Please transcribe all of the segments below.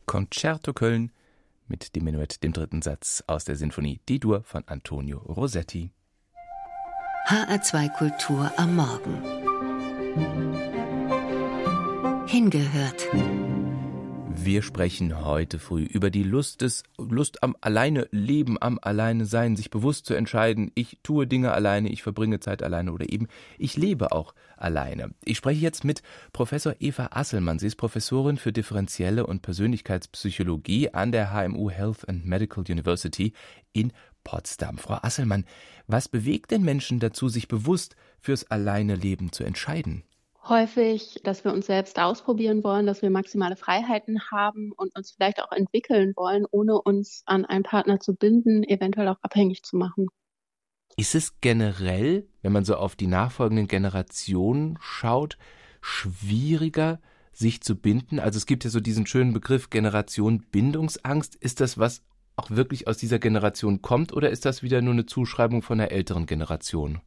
Concerto Köln mit dem Menuett, dem dritten Satz aus der Sinfonie D-Dur von Antonio Rossetti. HR2 Kultur am Morgen. Hingehört. Wir sprechen heute früh über die Lust am Alleine-Leben, am Alleine-Sein, sich bewusst zu entscheiden, ich tue Dinge alleine, ich verbringe Zeit alleine oder eben ich lebe auch alleine. Ich spreche jetzt mit Professor Eva Asselmann. Sie ist Professorin für differenzielle und Persönlichkeitspsychologie an der HMU Health and Medical University in Potsdam. Frau Asselmann, was bewegt denn Menschen dazu, sich bewusst fürs Alleine-Leben zu entscheiden? Häufig, dass wir uns selbst ausprobieren wollen, dass wir maximale Freiheiten haben und uns vielleicht auch entwickeln wollen, ohne uns an einen Partner zu binden, eventuell auch abhängig zu machen. Ist es generell, wenn man so auf die nachfolgenden Generationen schaut, schwieriger, sich zu binden? Also es gibt ja so diesen schönen Begriff Generation Bindungsangst. Ist das, was auch wirklich aus dieser Generation kommt, oder ist das wieder nur eine Zuschreibung von einer älteren Generation?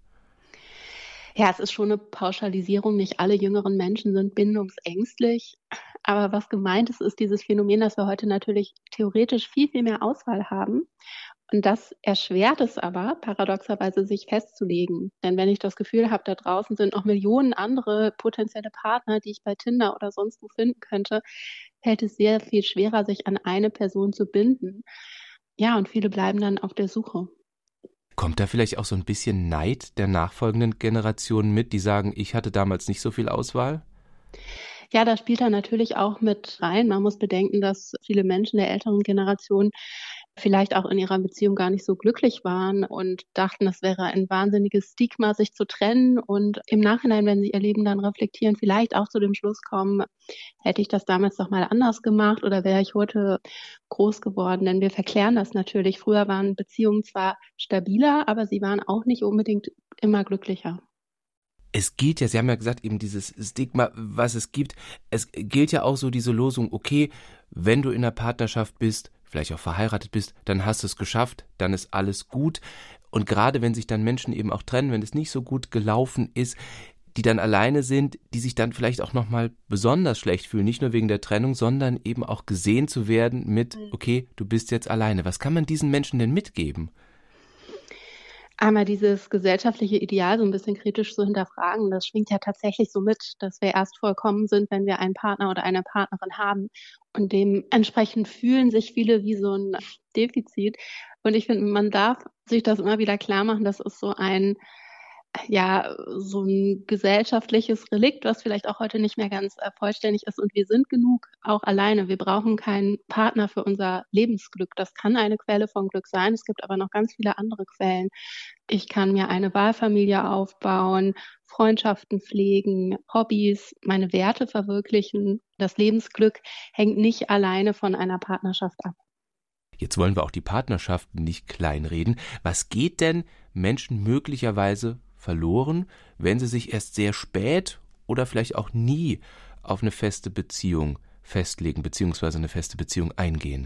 Ja, es ist schon eine Pauschalisierung. Nicht alle jüngeren Menschen sind bindungsängstlich. Aber was gemeint ist, ist dieses Phänomen, dass wir heute natürlich theoretisch viel, viel mehr Auswahl haben. Und das erschwert es aber, paradoxerweise sich festzulegen. Denn wenn ich das Gefühl habe, da draußen sind noch Millionen andere potenzielle Partner, die ich bei Tinder oder sonst wo finden könnte, fällt es sehr viel schwerer, sich an eine Person zu binden. Ja, und viele bleiben dann auf der Suche. Kommt da vielleicht auch so ein bisschen Neid der nachfolgenden Generationen mit, die sagen, ich hatte damals nicht so viel Auswahl? Ja, das spielt da natürlich auch mit rein. Man muss bedenken, dass viele Menschen der älteren Generation vielleicht auch in ihrer Beziehung gar nicht so glücklich waren und dachten, das wäre ein wahnsinniges Stigma, sich zu trennen. Und im Nachhinein, wenn sie ihr Leben dann reflektieren, vielleicht auch zu dem Schluss kommen, hätte ich das damals doch mal anders gemacht oder wäre ich heute groß geworden? Denn wir verklären das natürlich. Früher waren Beziehungen zwar stabiler, aber sie waren auch nicht unbedingt immer glücklicher. Es gilt ja, Sie haben ja gesagt, eben dieses Stigma, was es gibt. Es gilt ja auch so diese Losung, okay, wenn du in einer Partnerschaft bist, vielleicht auch verheiratet bist, dann hast du es geschafft, dann ist alles gut. Und gerade wenn sich dann Menschen eben auch trennen, wenn es nicht so gut gelaufen ist, die dann alleine sind, die sich dann vielleicht auch nochmal besonders schlecht fühlen, nicht nur wegen der Trennung, sondern eben auch gesehen zu werden mit, okay, du bist jetzt alleine. Was kann man diesen Menschen denn mitgeben? Einmal dieses gesellschaftliche Ideal so ein bisschen kritisch zu hinterfragen. Das schwingt ja tatsächlich so mit, dass wir erst vollkommen sind, wenn wir einen Partner oder eine Partnerin haben. Und dementsprechend fühlen sich viele wie so ein Defizit. Und ich finde, man darf sich das immer wieder klar machen, das ist so ein gesellschaftliches Relikt, was vielleicht auch heute nicht mehr ganz vollständig ist. Und wir sind genug auch alleine. Wir brauchen keinen Partner für unser Lebensglück. Das kann eine Quelle von Glück sein. Es gibt aber noch ganz viele andere Quellen. Ich kann mir eine Wahlfamilie aufbauen, Freundschaften pflegen, Hobbys, meine Werte verwirklichen. Das Lebensglück hängt nicht alleine von einer Partnerschaft ab. Jetzt wollen wir auch die Partnerschaften nicht kleinreden. Was geht denn Menschen möglicherweise verloren, wenn sie sich erst sehr spät oder vielleicht auch nie auf eine feste Beziehung festlegen bzw. eine feste Beziehung eingehen?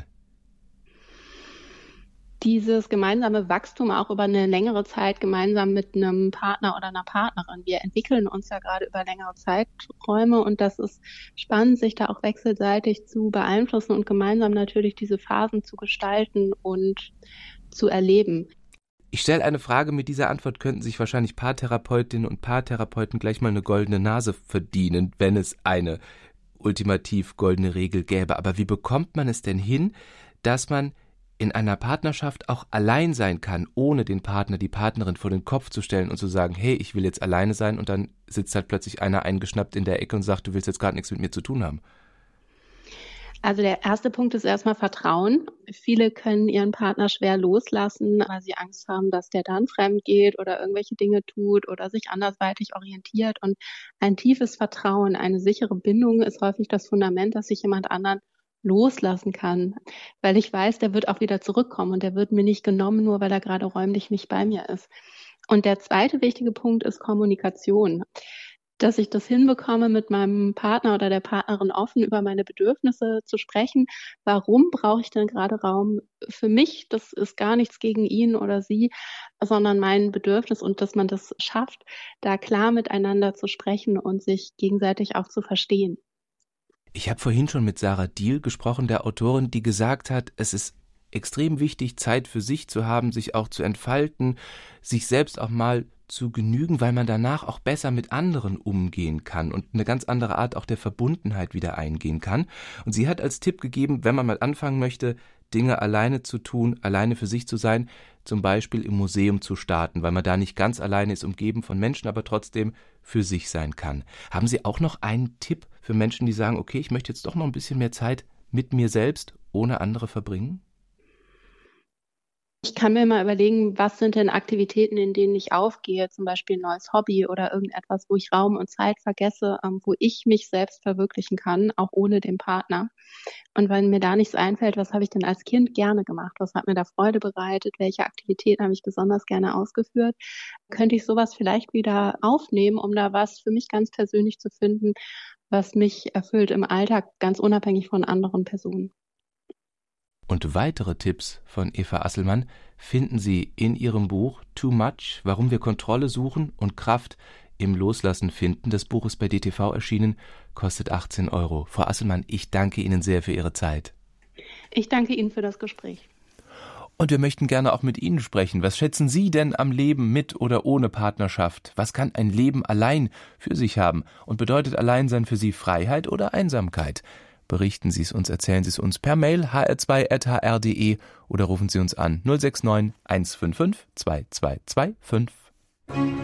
Dieses gemeinsame Wachstum auch über eine längere Zeit gemeinsam mit einem Partner oder einer Partnerin. Wir entwickeln uns ja gerade über längere Zeiträume und das ist spannend, sich da auch wechselseitig zu beeinflussen und gemeinsam natürlich diese Phasen zu gestalten und zu erleben. Ich stelle eine Frage, mit dieser Antwort könnten sich wahrscheinlich Paartherapeutinnen und Paartherapeuten gleich mal eine goldene Nase verdienen, wenn es eine ultimativ goldene Regel gäbe. Aber wie bekommt man es denn hin, dass man in einer Partnerschaft auch allein sein kann, ohne den Partner, die Partnerin vor den Kopf zu stellen und zu sagen, hey, ich will jetzt alleine sein, und dann sitzt halt plötzlich einer eingeschnappt in der Ecke und sagt, du willst jetzt gerade nichts mit mir zu tun haben? Also der erste Punkt ist erstmal Vertrauen. Viele können ihren Partner schwer loslassen, weil sie Angst haben, dass der dann fremd geht oder irgendwelche Dinge tut oder sich andersweitig orientiert. Und ein tiefes Vertrauen, eine sichere Bindung ist häufig das Fundament, dass sich jemand anderen loslassen kann. Weil ich weiß, der wird auch wieder zurückkommen und der wird mir nicht genommen, nur weil er gerade räumlich nicht bei mir ist. Und der zweite wichtige Punkt ist Kommunikation. Dass ich das hinbekomme, mit meinem Partner oder der Partnerin offen über meine Bedürfnisse zu sprechen. Warum brauche ich denn gerade Raum für mich? Das ist gar nichts gegen ihn oder sie, sondern mein Bedürfnis, und dass man das schafft, da klar miteinander zu sprechen und sich gegenseitig auch zu verstehen. Ich habe vorhin schon mit Sarah Diehl gesprochen, der Autorin, die gesagt hat, es ist extrem wichtig, Zeit für sich zu haben, sich auch zu entfalten, sich selbst auch mal zu genügen, weil man danach auch besser mit anderen umgehen kann und eine ganz andere Art auch der Verbundenheit wieder eingehen kann. Und sie hat als Tipp gegeben, wenn man mal anfangen möchte, Dinge alleine zu tun, alleine für sich zu sein, zum Beispiel im Museum zu starten, weil man da nicht ganz alleine ist, umgeben von Menschen, aber trotzdem für sich sein kann. Haben Sie auch noch einen Tipp für Menschen, die sagen, okay, ich möchte jetzt doch noch ein bisschen mehr Zeit mit mir selbst ohne andere verbringen? Ich kann mir mal überlegen, was sind denn Aktivitäten, in denen ich aufgehe, zum Beispiel ein neues Hobby oder irgendetwas, wo ich Raum und Zeit vergesse, wo ich mich selbst verwirklichen kann, auch ohne den Partner. Und wenn mir da nichts einfällt, was habe ich denn als Kind gerne gemacht? Was hat mir da Freude bereitet? Welche Aktivitäten habe ich besonders gerne ausgeführt? Könnte ich sowas vielleicht wieder aufnehmen, um da was für mich ganz persönlich zu finden, was mich erfüllt im Alltag, ganz unabhängig von anderen Personen? Und weitere Tipps von Eva Asselmann finden Sie in ihrem Buch Too Much, warum wir Kontrolle suchen und Kraft im Loslassen finden. Das Buch ist bei DTV erschienen, kostet 18 €. Frau Asselmann, ich danke Ihnen sehr für Ihre Zeit. Ich danke Ihnen für das Gespräch. Und wir möchten gerne auch mit Ihnen sprechen. Was schätzen Sie denn am Leben mit oder ohne Partnerschaft? Was kann ein Leben allein für sich haben? Und bedeutet Alleinsein für Sie Freiheit oder Einsamkeit? Berichten Sie es uns, erzählen Sie es uns per Mail hr2@hr.de oder rufen Sie uns an 069 155 2225.